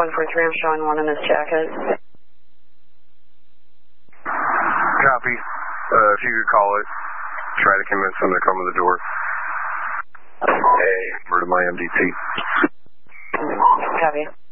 143, I'm showing one in his jacket. Copy. If you could call it, try to convince them to come to the door. Hey, over to my MDT. Copy.